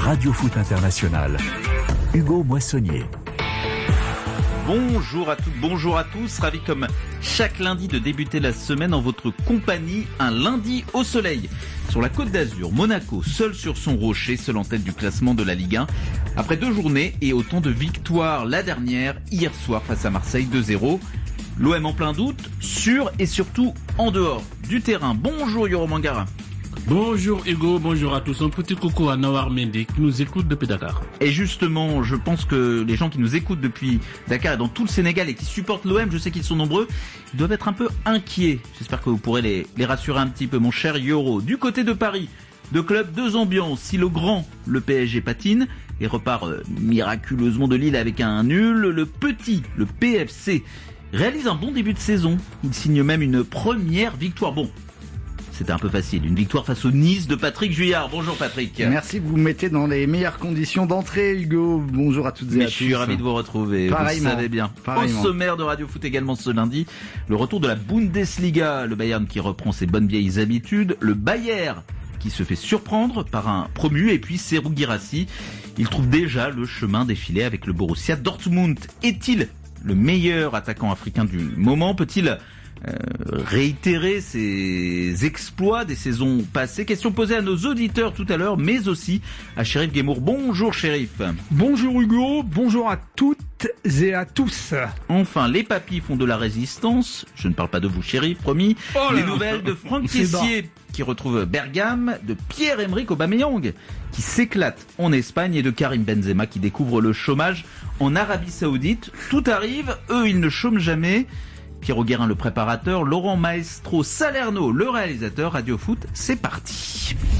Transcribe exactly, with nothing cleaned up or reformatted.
Radio Foot International. Hugo Moissonnier. Bonjour à toutes, bonjour à tous, ravi comme chaque lundi de débuter la semaine en votre compagnie, un lundi au soleil. Sur la Côte d'Azur, Monaco, seul sur son rocher, seul en tête du classement de la Ligue un. Après deux journées et autant de victoires, la dernière, hier soir face à Marseille deux zéro. L'O M en plein doute, sur et surtout en dehors du terrain. Bonjour Yoro Mangara. Bonjour Hugo, bonjour à tous. Un petit coucou à Nawar Mendy qui nous écoute depuis Dakar. Et justement, je pense que les gens qui nous écoutent depuis Dakar et dans tout le Sénégal et qui supportent l'O M, je sais qu'ils sont nombreux, ils doivent être un peu inquiets. J'espère que vous pourrez les, les rassurer un petit peu, mon cher Yoro. Du côté de Paris, deux clubs, deux ambiances. Si le grand, le P S G patine et repart euh, miraculeusement de Lille avec un nul, le petit, le P F C, réalise un bon début de saison. Il signe même une première victoire. Bon, c'était un peu facile. Une victoire face au Nice de Patrick Juillard. Bonjour Patrick. Merci, vous me mettez dans les meilleures conditions d'entrée, Hugo. Bonjour à toutes et Mais à je tous. suis ravi de vous retrouver. Pareillement. Vous savez bien. Pareillement. Au sommaire de Radio Foot également ce lundi, le retour de la Bundesliga. Le Bayern qui reprend ses bonnes vieilles habitudes. Le Bayern qui se fait surprendre par un promu. Et puis Serhou Guirassy. Il trouve déjà le chemin défilé avec le Borussia Dortmund. Est-il le meilleur attaquant africain du moment? Peut-il Euh, réitérer ses exploits des saisons passées? Question posée à nos auditeurs tout à l'heure, mais aussi à Chérif Guémour. Bonjour Chérif. Bonjour Hugo, bonjour à toutes et à tous. Enfin, les papis font de la résistance. Je ne parle pas de vous Chérif, promis. Oh les nouvelles de Franck Kessié qui retrouve Bergame, de Pierre-Emerick Aubameyang qui s'éclate en Espagne et de Karim Benzema qui découvre le chômage en Arabie Saoudite. Tout arrive, eux ils ne chôment jamais. Pierrot Guérin, le préparateur, Laurent Maestro Salerno, le réalisateur. Radio Foot, c'est parti.